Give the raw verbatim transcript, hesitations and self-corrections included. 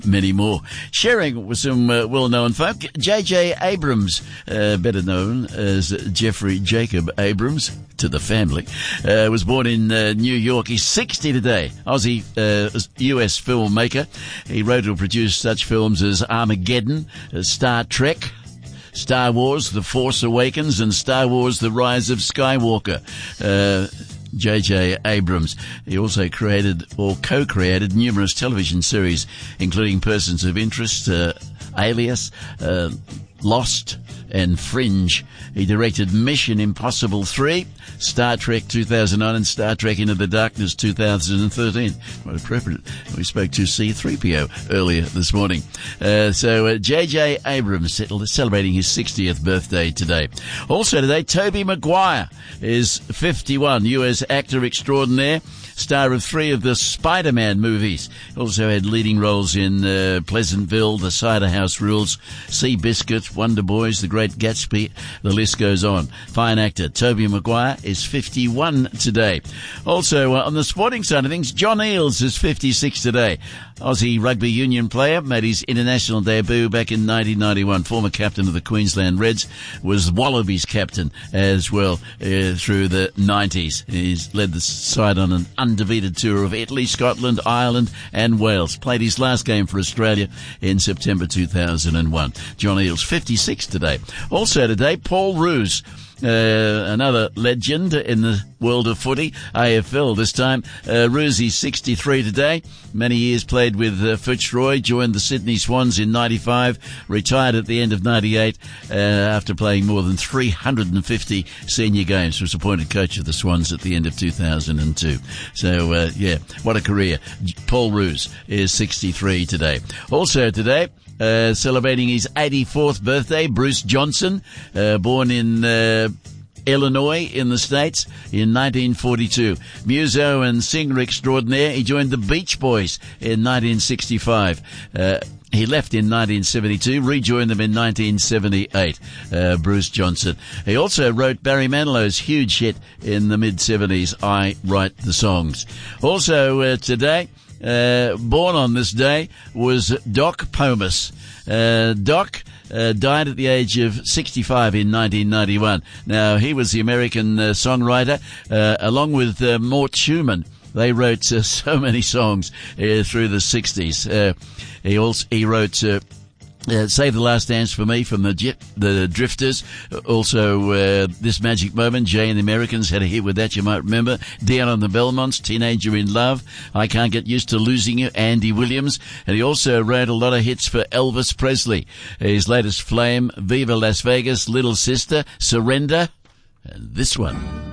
many more. Sharing with some uh, well-known folk, J J Abrams, uh, better known as Jeffrey Jacob Abrams, to the family, uh, was born in uh, New York. He's sixty today. Aussie uh, U S filmmaker. He wrote or produced such films as Armageddon, uh, Star Trek, Star Wars, The Force Awakens, and Star Wars, The Rise of Skywalker. Uh, J J Abrams. He also created or co-created numerous television series, including Persons of Interest, uh, Alias, uh, Lost, and Fringe. He directed Mission Impossible three, Star Trek two thousand nine, and Star Trek Into the Darkness two thousand thirteen. What appropriate. We spoke to C three P O earlier this morning. Uh, so uh, J J Abrams celebrating his sixtieth birthday today. Also today, Tobey Maguire is fifty-one, U S actor extraordinaire, star of three of the Spider-Man movies. Also had leading roles in uh, Pleasantville, The Cider House Rules, Seabiscuit, Wonder Boys, The Great Gatsby. The list goes on. Fine actor Tobey Maguire is fifty-one today. Also uh, on the sporting side of things, John Eales is fifty-six today. Aussie rugby union player, made his international debut back in nineteen ninety-one. Former captain of the Queensland Reds, was Wallabies captain as well uh, through the nineties. He's led the side on an undefeated tour of Italy, Scotland, Ireland and Wales. Played his last game for Australia in September two thousand one. John Eales, fifty-six today. Also today, Paul Roos. Uh, another legend in the world of footy, A F L this time. Uh, Roosie's sixty-three today. Many years played with uh, Fitzroy, joined the Sydney Swans in ninety-five, retired at the end of ninety-eight uh, after playing more than three hundred fifty senior games. Was appointed coach of the Swans at the end of two thousand two. So, uh, yeah, what a career. Paul Roos is sixty-three today. Also today, Uh, celebrating his eighty-fourth birthday, Bruce Johnson, uh, born in uh, Illinois in the States in nineteen forty-two. Muso and singer extraordinaire. He joined the Beach Boys in nineteen sixty-five. Uh, He left in nineteen seventy-two, rejoined them in nineteen seventy-eight, uh, Bruce Johnson. He also wrote Barry Manilow's huge hit in the mid-seventies, I Write the Songs. Also uh, today, uh, born on this day, was Doc Pomus. Uh, Doc uh, died at the age of sixty-five in nineteen ninety-one. Now, he was the American uh, songwriter, uh, along with uh, Mort Schumann. They wrote uh, so many songs uh, through the sixties. Uh, he also he wrote uh, uh, "Save the Last Dance for Me" from the the Drifters. Also, uh, "This Magic Moment." Jay and the Americans had a hit with that, you might remember. Dion and the Belmonts, "Teenager in Love." "I Can't Get Used to Losing You," Andy Williams. And he also wrote a lot of hits for Elvis Presley. His latest flame, "Viva Las Vegas," "Little Sister," "Surrender," and this one.